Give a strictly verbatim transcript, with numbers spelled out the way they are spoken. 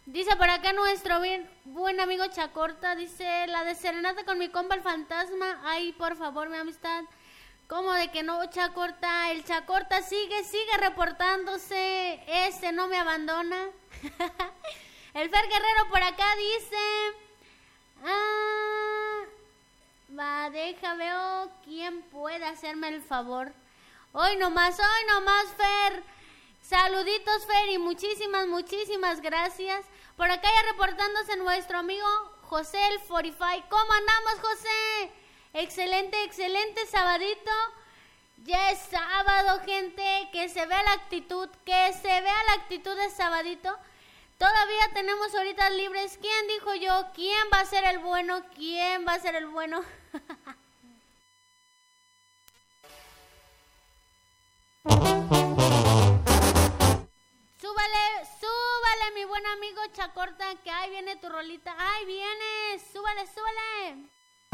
Dice por acá nuestro bien, buen amigo Chacorta, dice, la de serenata con mi compa el fantasma. Ay, por favor, mi amistad. ¿Cómo de que no, Chacorta? El Chacorta sigue, sigue reportándose. Este no me abandona. El Fer Guerrero por acá dice... Ah, va, deja, veo quién puede hacerme el favor. Hoy nomás, hoy nomás, Fer. Saluditos, Fer, y muchísimas, muchísimas gracias. Por acá ya reportándose nuestro amigo José el cuarenta y cinco. ¿Cómo andamos, José? Excelente, excelente sabadito. Ya es sábado, gente. Que se vea la actitud, que se vea la actitud de sabadito. Todavía tenemos horitas libres. ¿Quién dijo yo? ¿Quién va a ser el bueno? ¿Quién va a ser el bueno? Súbale, súbale, mi buen amigo Chacorta, que ahí viene tu rolita. Ahí viene, súbale, súbale.